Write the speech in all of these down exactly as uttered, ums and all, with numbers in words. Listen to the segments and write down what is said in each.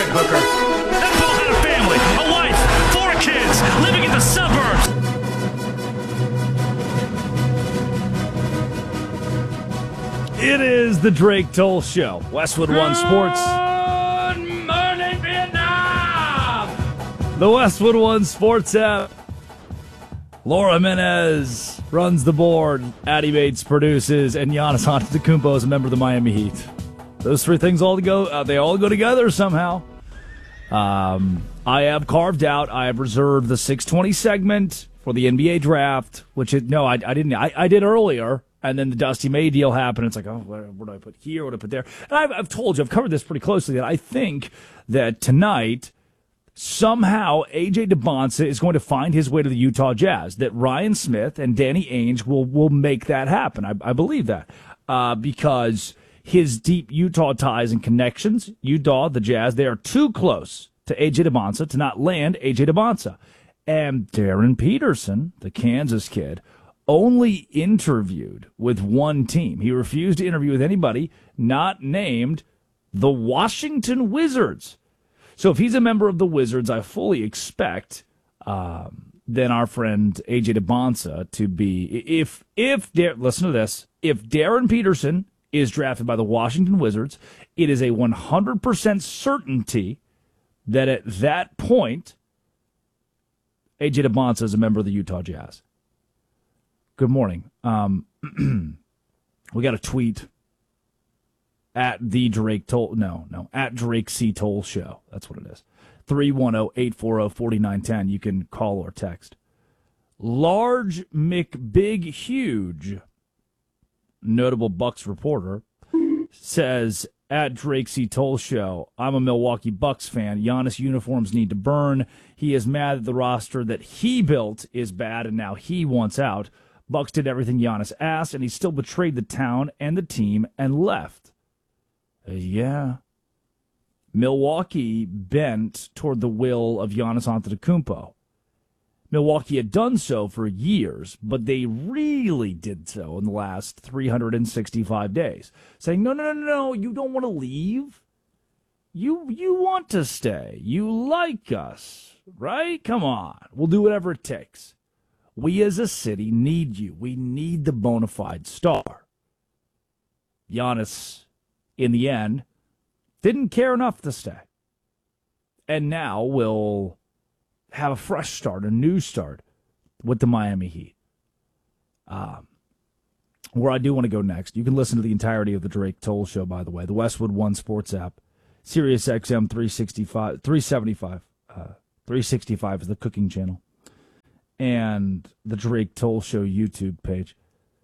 Hooker. That Paul had a family, a wife, four kids, living in the suburbs. It is the Drake Toll Show. Westwood One Sports. Good morning, Vietnam! The Westwood One Sports app. Laura Jimenez runs the board. Addie Bates produces, and Giannis Antetokounmpo is a member of the Miami Heat. Those three things all go. Uh, they all go together somehow. Um, I have carved out. I have reserved the six twenty segment for the N B A draft. Which is, no, I, I didn't. I, I did earlier, and then the Dusty May deal happened. It's like, oh, where, where do I put here? What do I put there? And I've, I've told you, I've covered this pretty closely. That I think that tonight, somehow, A J DeBonsa is going to find his way to the Utah Jazz. That Ryan Smith and Danny Ainge will will make that happen. I, I believe that uh, because his deep Utah ties and connections, Utah, the Jazz, they are too close to A J DeBonsa to not land A J DeBonsa. And Darren Peterson, the Kansas kid, only interviewed with one team. He refused to interview with anybody not named the Washington Wizards. So if he's a member of the Wizards, I fully expect um, then our friend A J DeBonsa to be, if, if, listen to this, if Darren Peterson is drafted by the Washington Wizards, it is a one hundred percent certainty that at that point, A J DeBonsa is a member of the Utah Jazz. Good morning. Um, we got a tweet at the Drake Toll, no, no, at Drake C. Toll Show. That's what it is. three one zero, eight four zero, four nine one zero. You can call or text. Large McBig Huge, notable Bucks reporter, says at Drake C. Toll Show, I'm a Milwaukee Bucks fan. Giannis uniforms need to burn. He is mad that the roster that he built is bad and now he wants out. Bucks did everything Giannis asked, and he still betrayed the town and the team and left. Uh, yeah. Milwaukee bent toward the will of Giannis Antetokounmpo. Milwaukee had done so for years, but they really did so in the last three hundred sixty-five days, saying, no, no, no, no, you don't want to leave. You you want to stay. You like us, right? Come on. We'll do whatever it takes. We as a city need you. We need the bona fide star. Giannis, in the end, didn't care enough to stay. And now will have a fresh start, a new start with the Miami Heat. Um, where I do want to go next, you can listen to the entirety of the Drake Toll Show, by the way, the Westwood One Sports app, Sirius X M three sixty-five, three seventy-five, uh, three sixty-five is the cooking channel, and the Drake Toll Show YouTube page.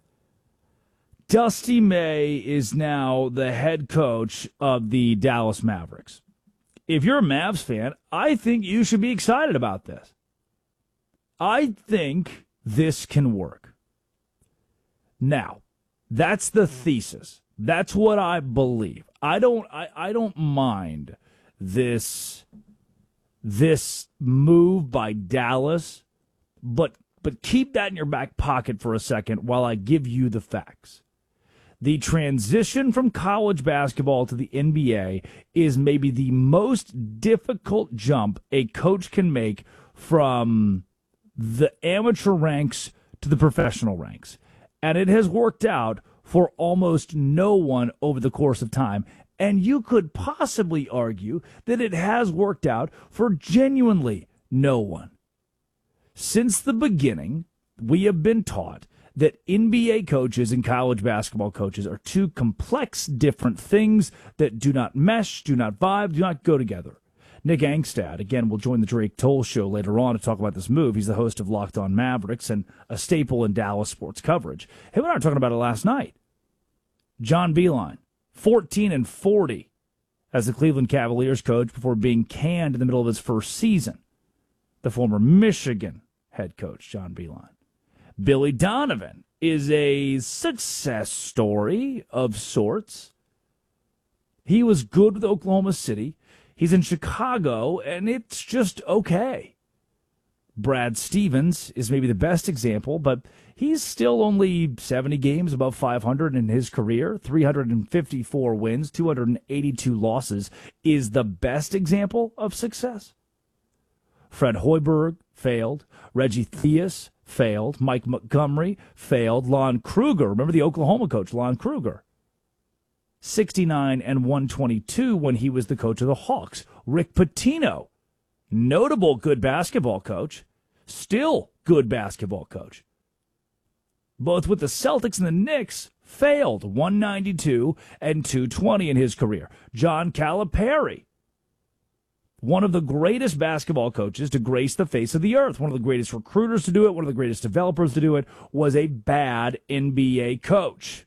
Dusty May is now the head coach of the Dallas Mavericks. If you're a Mavs fan, I think you should be excited about this. I think this can work. Now, that's the thesis. That's what I believe. I don't I, I don't mind this this move by Dallas, but but keep that in your back pocket for a second while I give you the facts. The transition from college basketball to the N B A is maybe the most difficult jump a coach can make from the amateur ranks to the professional ranks. And it has worked out for almost no one over the course of time. And you could possibly argue that it has worked out for genuinely no one. Since the beginning, we have been taught that N B A coaches and college basketball coaches are two complex, different things that do not mesh, do not vibe, do not go together. Nick Angstad, again, will join the Drake Toll Show later on to talk about this move. He's the host of Locked On Mavericks and a staple in Dallas sports coverage. Him and I were talking about it last night. John Beilein, fourteen and forty as the Cleveland Cavaliers coach before being canned in the middle of his first season. The former Michigan head coach, John Beilein. Billy Donovan is a success story of sorts. He was good with Oklahoma City. He's in Chicago, and it's just okay. Brad Stevens is maybe the best example, but he's still only seventy games above five hundred in his career. three hundred fifty-four wins, two hundred eighty-two losses is the best example of success. Fred Hoiberg failed. Reggie Theus failed. Mike Montgomery failed. Lon Kruger, remember the Oklahoma coach, Lon Kruger, sixty-nine and one twenty-two when he was the coach of the Hawks. Rick Pitino, notable good basketball coach, still good basketball coach. Both with the Celtics and the Knicks, failed, one ninety-two and two twenty in his career. John Calipari, one of the greatest basketball coaches to grace the face of the earth, one of the greatest recruiters to do it, one of the greatest developers to do it, was a bad N B A coach.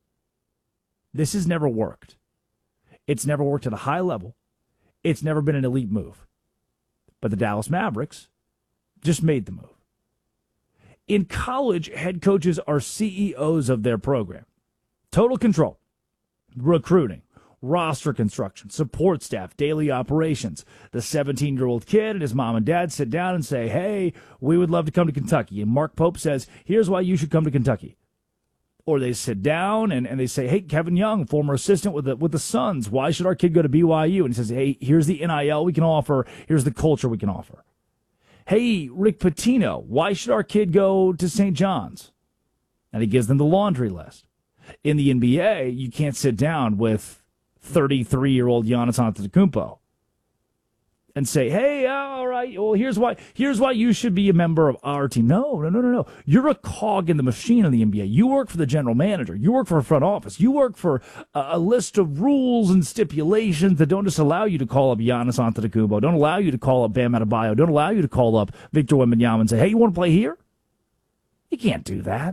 This has never worked. It's never worked at a high level. It's never been an elite move. But the Dallas Mavericks just made the move. In college, head coaches are C E Os of their program. Total control, recruiting, roster construction, support staff, daily operations. The seventeen-year-old kid and his mom and dad sit down and say, hey, we would love to come to Kentucky. And Mark Pope says, here's why you should come to Kentucky. Or they sit down and, and they say, hey, Kevin Young, former assistant with the, with the Suns, why should our kid go to B Y U? And he says, hey, here's the N I L we can offer. Here's the culture we can offer. Hey, Rick Pitino, why should our kid go to Saint John's? And he gives them the laundry list. In the N B A, you can't sit down with thirty-three-year-old Giannis Antetokounmpo and say, hey, all right, well, here's why here's why you should be a member of our team. No, no, no, no, no. You're a cog in the machine in the N B A. You work for the general manager. You work for a front office. You work for a, a list of rules and stipulations that don't just allow you to call up Giannis Antetokounmpo, don't allow you to call up Bam Adebayo, don't allow you to call up Victor Wembanyama and say, hey, you want to play here? You can't do that.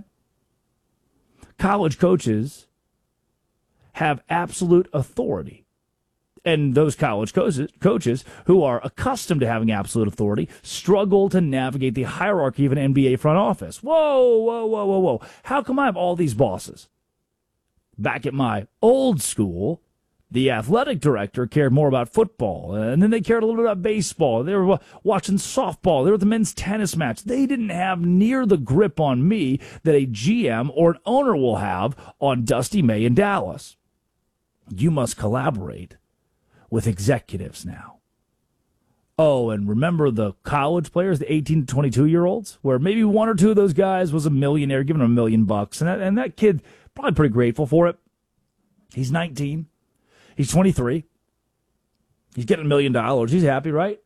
College coaches have absolute authority. And those college coaches, coaches who are accustomed to having absolute authority struggle to navigate the hierarchy of an N B A front office. Whoa, whoa, whoa, whoa, whoa. How come I have all these bosses? Back at my old school, the athletic director cared more about football, and then they cared a little bit about baseball. They were watching softball. They were at the men's tennis match. They didn't have near the grip on me that a G M or an owner will have on Dusty May in Dallas. You must collaborate with executives now. Oh, and remember the college players, the eighteen to twenty-two-year-olds, where maybe one or two of those guys was a millionaire, giving them a million bucks, and that, and that kid probably pretty grateful for it. He's nineteen. He's twenty-three. He's getting a million dollars. He's happy, right?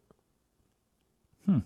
Hmm.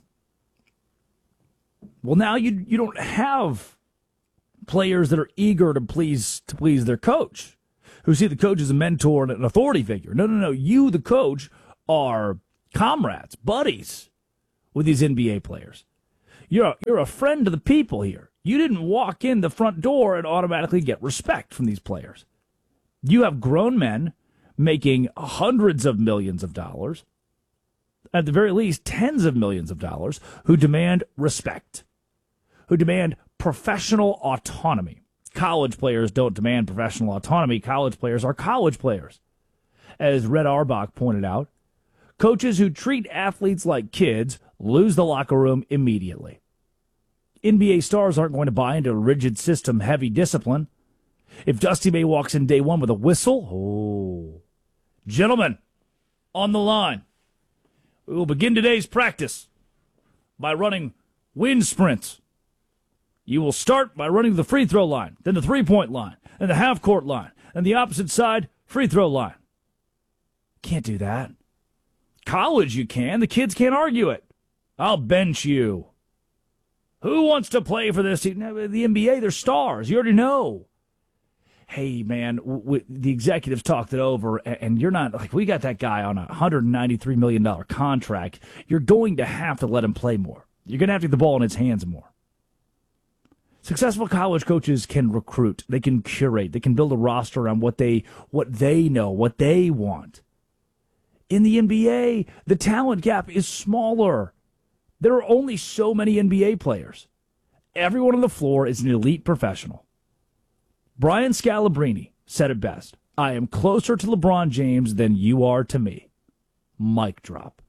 Well, now you you don't have players that are eager to please to please their coach, who see the coach as a mentor and an authority figure. No, no, no. You, the coach, are comrades, buddies with these N B A players. You're a, you're a friend to the people here. You didn't walk in the front door and automatically get respect from these players. You have grown men making hundreds of millions of dollars, at the very least tens of millions of dollars, who demand respect, who demand professional autonomy. College players don't demand professional autonomy. College players are college players. As Red Auerbach pointed out, coaches who treat athletes like kids lose the locker room immediately. N B A stars aren't going to buy into a rigid system, heavy discipline. If Dusty May walks in day one with a whistle, oh, gentlemen, on the line, we will begin today's practice by running wind sprints. You will start by running the free throw line, then the three-point line, and the half-court line, and the opposite side free throw line. Can't do that. College you can. The kids can't argue it. I'll bench you. Who wants to play for this team? The N B A, they're stars. You already know. Hey, man, w- the executives talked it over, and you're not, like, we got that guy on a one hundred ninety-three million dollars contract. You're going to have to let him play more. You're going to have to get the ball in his hands more. Successful college coaches can recruit. They can curate. They can build a roster around what they what they know, what they want. In the N B A, the talent gap is smaller. There are only so many N B A players. Everyone on the floor is an elite professional. Brian Scalabrine said it best. I am closer to LeBron James than you are to me. Mic drop.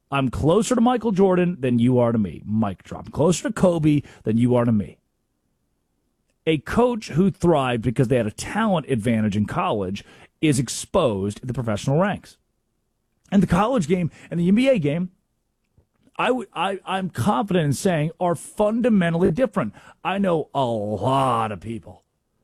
I'm closer to Michael Jordan than you are to me. Mic drop. I'm closer to Kobe than you are to me. A coach who thrived because they had a talent advantage in college is exposed in the professional ranks. And the college game and the N B A game, I w- I, I'm confident in saying, are fundamentally different. I know a lot of people.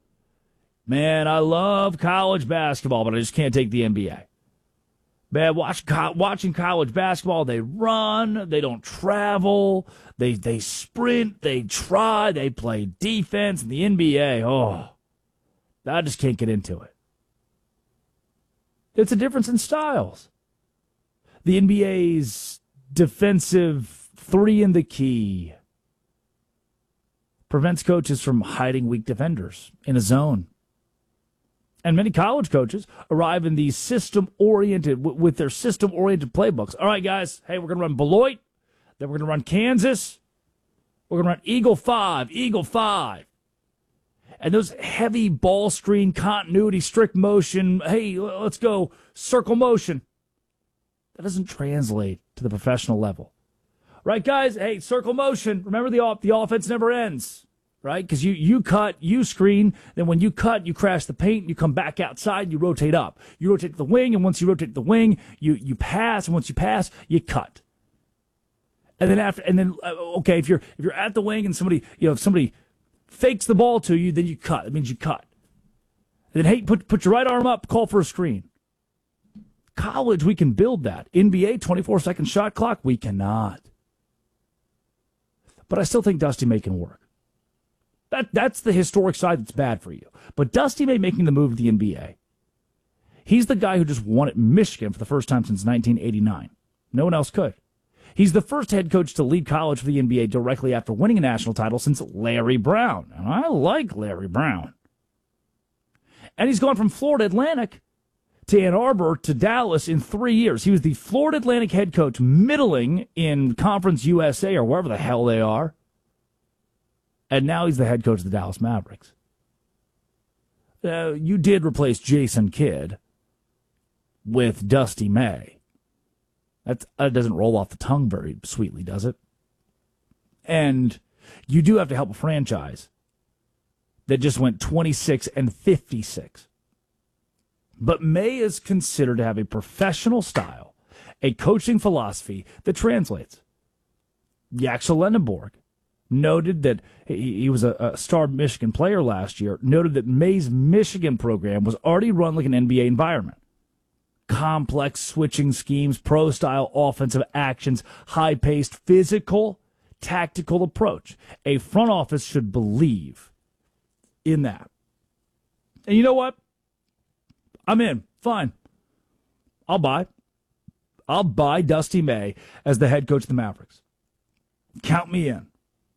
Man, I love college basketball, but I just can't take the N B A. Man, watch, co- watching college basketball, they run, they don't travel, they they sprint, they try, they play defense. And the N B A, oh, I just can't get into it. It's a difference in styles. The N B A's defensive three in the key prevents coaches from hiding weak defenders in a zone. And many college coaches arrive in these system-oriented, with their system-oriented playbooks. All right, guys, hey, we're going to run Beloit, then we're going to run Kansas, we're going to run Eagle five, Eagle five. And those heavy ball screen continuity, strict motion, hey, let's go circle motion. That doesn't translate to the professional level. Right, guys? Hey, circle motion. Remember, the the offense never ends, right? Because you, you cut, you screen, then when you cut, you crash the paint, you come back outside, and you rotate up. You rotate to the wing, and once you rotate to the wing, you, you pass, and once you pass, you cut. And then after, and then, uh, okay, if you're if you're at the wing and somebody, you know, if somebody fakes the ball to you, then you cut. That means you cut. And then, hey, put put your right arm up, call for a screen. College, we can build that. N B A, twenty-four second shot clock, we cannot. But I still think Dusty May can work. That That's the historic side that's bad for you. But Dusty May making the move to the N B A, he's the guy who just won at Michigan for the first time since nineteen eighty-nine. No one else could. He's the first head coach to lead college for the N B A directly after winning a national title since Larry Brown. And I like Larry Brown. And he's gone from Florida Atlantic to Ann Arbor to Dallas in three years. He was the Florida Atlantic head coach, middling in Conference U S A or wherever the hell they are. And now he's the head coach of the Dallas Mavericks. Uh, you did replace Jason Kidd with Dusty May. That's, that doesn't roll off the tongue very sweetly, does it? And you do have to help a franchise that just went twenty-six and fifty-six. But May is considered to have a professional style, a coaching philosophy that translates. Yaxel Lendenborg noted that he, he was a, a star Michigan player last year, noted that May's Michigan program was already run like an N B A environment. Complex switching schemes, pro-style offensive actions, high-paced, physical, tactical approach. A front office should believe in that. And you know what? I'm in. Fine. I'll buy. I'll buy Dusty May as the head coach of the Mavericks. Count me in.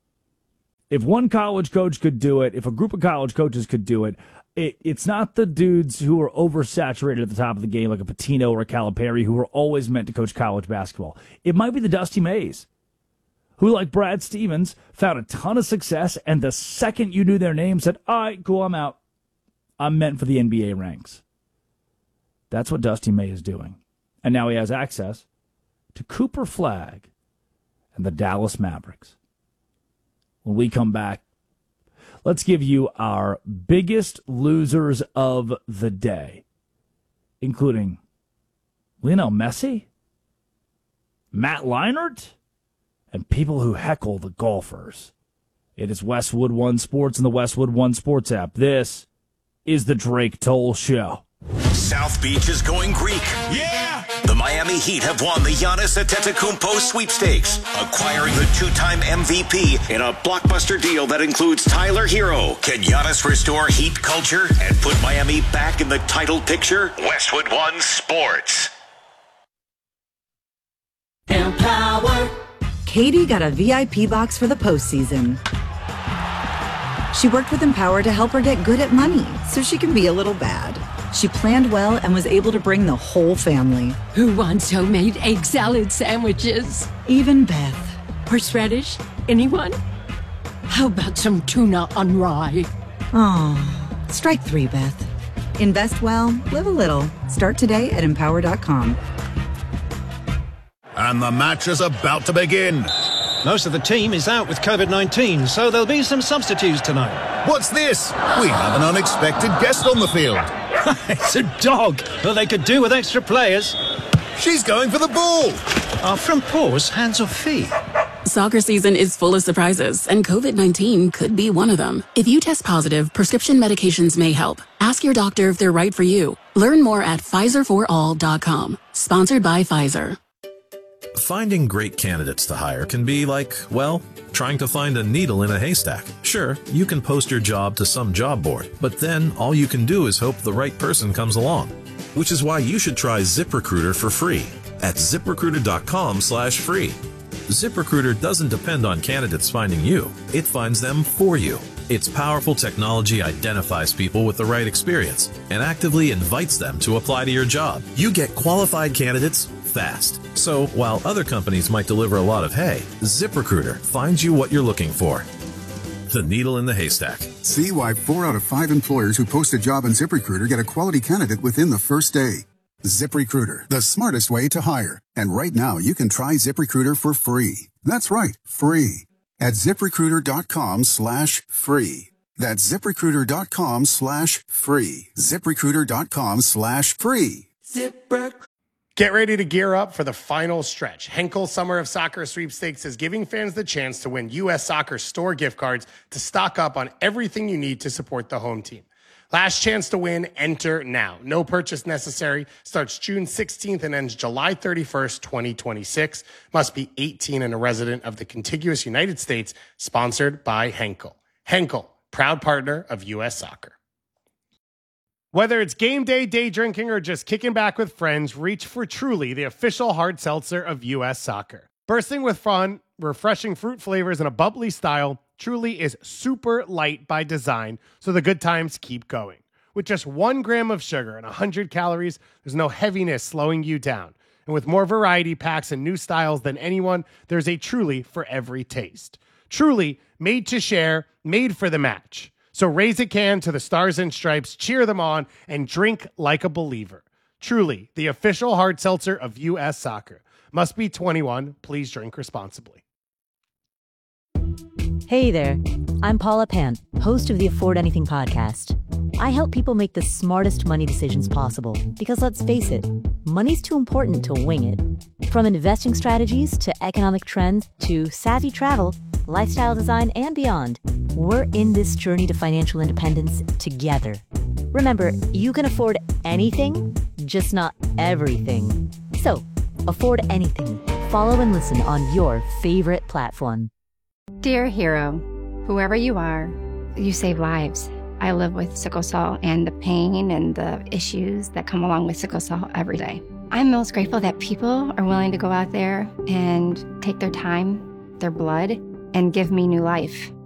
If one college coach could do it, if a group of college coaches could do it, it it's not the dudes who are oversaturated at the top of the game like a Pitino or a Calipari who are always meant to coach college basketball. It might be the Dusty Mays who, like Brad Stevens, found a ton of success, and the second you knew their name said, all right, cool, I'm out. I'm meant for the N B A ranks. That's what Dusty May is doing. And now he has access to Cooper Flagg and the Dallas Mavericks. When we come back, let's give you our biggest losers of the day, including Lionel Messi, Matt Leinart, and people who heckle the golfers. It is Westwood One Sports and the Westwood One Sports app. This is the Drake Toll Show. South Beach is going Greek. Yeah! The Miami Heat have won the Giannis Antetokounmpo sweepstakes, acquiring the two-time M V P in a blockbuster deal that includes Tyler Hero. Can Giannis restore Heat culture and put Miami back in the title picture? Westwood One Sports. Empower. Katie got a V I P box for the postseason. She worked with Empower to help her get good at money so she can be a little bad. She planned well and was able to bring the whole family. Who wants homemade egg salad sandwiches? Even Beth. Horseradish? Anyone? How about some tuna on rye? Oh, strike three, Beth. Invest well, live a little. Start today at empower dot com. And the match is about to begin. Most of the team is out with COVID nineteen, so there'll be some substitutes tonight. What's this? We have an unexpected guest on the field. It's a dog. Well, they could do with extra players. She's going for the ball. Are front paws hands or feet? Soccer season is full of surprises, and COVID nineteen could be one of them. If you test positive, prescription medications may help. Ask your doctor if they're right for you. Learn more at Pfizer for all dot com. Sponsored by Pfizer. Finding great candidates to hire can be like, well, trying to find a needle in a haystack. Sure, you can post your job to some job board, but then all you can do is hope the right person comes along. Which is why you should try ZipRecruiter for free at ZipRecruiter.com slash free. ZipRecruiter doesn't depend on candidates finding you. It finds them for you. Its powerful technology identifies people with the right experience and actively invites them to apply to your job. You get qualified candidates fast. So while other companies might deliver a lot of hay, ZipRecruiter finds you what you're looking for. The needle in the haystack. See why four out of five employers who post a job on ZipRecruiter get a quality candidate within the first day. ZipRecruiter, the smartest way to hire. And right now, you can try ZipRecruiter for free. That's right, free. At ZipRecruiter.com slash free. That's ZipRecruiter.com slash free. ZipRecruiter.com slash free. ZipRecruiter. Get ready to gear up for the final stretch. Henkel Summer of Soccer Sweepstakes is giving fans the chance to win U S Soccer store gift cards to stock up on everything you need to support the home team. Last chance to win, enter now. No purchase necessary. Starts June sixteenth and ends July thirty-first, twenty twenty-six. Must be eighteen and a resident of the contiguous United States. Sponsored by Henkel. Henkel, proud partner of U S Soccer. Whether it's game day, day drinking, or just kicking back with friends, reach for Truly, the official hard seltzer of U S Soccer. Bursting with fun, refreshing fruit flavors, and a bubbly style, Truly is super light by design, so the good times keep going. With just one gram of sugar and one hundred calories, there's no heaviness slowing you down. And with more variety packs and new styles than anyone, there's a Truly for every taste. Truly, made to share, made for the match. So raise a can to the Stars and Stripes, cheer them on, and drink like a believer. Truly, the official hard seltzer of U S Soccer. Must be twenty-one. Please drink responsibly. Hey there, I'm Paula Pant, host of the Afford Anything podcast. I help people make the smartest money decisions possible because, let's face it, money's too important to wing it. From investing strategies to economic trends to savvy travel, lifestyle design, and beyond, we're in this journey to financial independence together. Remember, you can afford anything, just not everything. So, afford anything. Follow and listen on your favorite platform. Dear hero, whoever you are, you save lives. I live with sickle cell and the pain and the issues that come along with sickle cell every day. I'm most grateful that people are willing to go out there and take their time, their blood, and give me new life.